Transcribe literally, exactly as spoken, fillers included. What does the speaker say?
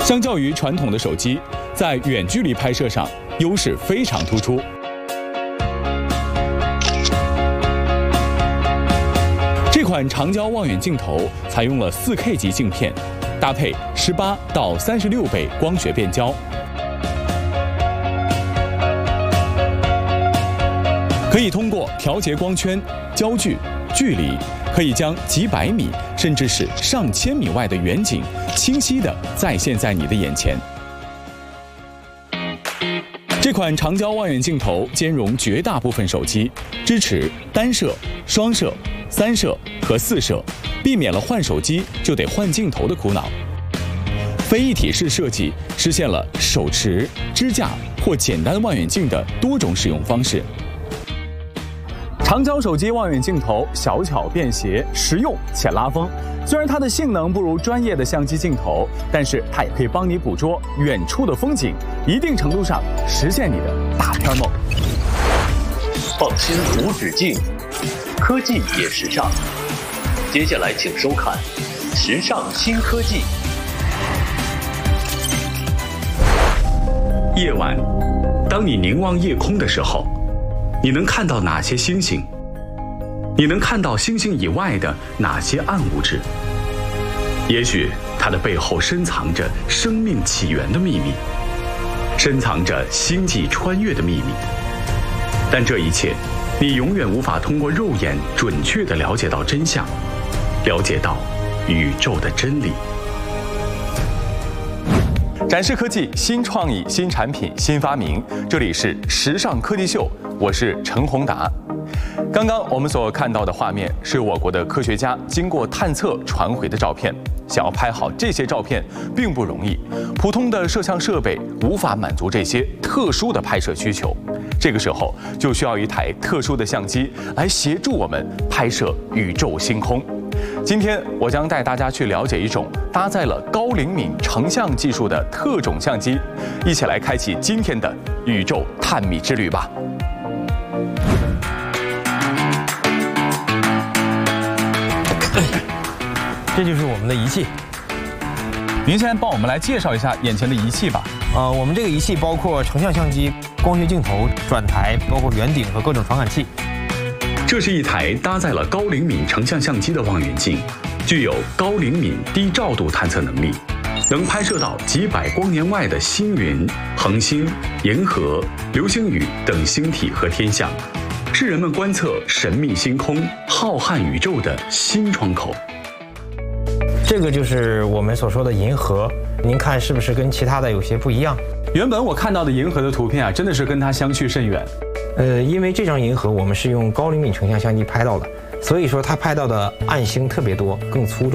相较于传统的手机，在远距离拍摄上优势非常突出。这款长焦望远镜头采用了 四K 级镜片，搭配十八到三十六倍光学变焦，可以通过调节光圈、焦距、距离，可以将几百米甚至是上千米外的远景清晰地再现在你的眼前。这款长焦望远镜头兼容绝大部分手机，支持单摄、双摄、三摄和四摄，避免了换手机就得换镜头的苦恼。非一体式设计实现了手持、支架或简单望远镜的多种使用方式。长焦手机望远镜头小巧便携，实用且拉风。虽然它的性能不如专业的相机镜头，但是它也可以帮你捕捉远处的风景，一定程度上实现你的大片梦。 放心无止境，科技也时尚。接下来请收看《时尚新科技》。 夜晚，当你凝望夜空的时候，你能看到哪些星星？你能看到星星以外的哪些暗物质？也许它的背后深藏着生命起源的秘密，深藏着星际穿越的秘密。但这一切，你永远无法通过肉眼准确地了解到真相，了解到宇宙的真理。展示科技新创意、新产品、新发明，这里是时尚科技秀，我是陈宏达。刚刚我们所看到的画面是我国的科学家经过探测传回的照片。想要拍好这些照片并不容易，普通的摄像设备无法满足这些特殊的拍摄需求。这个时候就需要一台特殊的相机来协助我们拍摄宇宙星空。今天我将带大家去了解一种搭载了高灵敏成像技术的特种相机，一起来开启今天的宇宙探秘之旅吧。 这就是我们的仪器。 您先帮我们来介绍一下眼前的仪器吧。 呃，我们这个仪器包括成像相机、光学镜头、转台，包括圆顶和各种传感器。 这是一台搭载了高灵敏成像相机的望远镜，具有高灵敏低照度探测能力，能拍摄到几百光年外的星云、恒星、银河、流星雨等星体和天象，是人们观测神秘星空、浩瀚宇宙的新窗口。 这个就是我们所说的银河，您看是不是跟其他的有些不一样？ 原本我看到的银河的图片啊，真的是跟它相去甚远。 呃，因为这张银河我们是用高灵敏成像相机拍到的，所以说它拍到的暗星特别多，更粗重。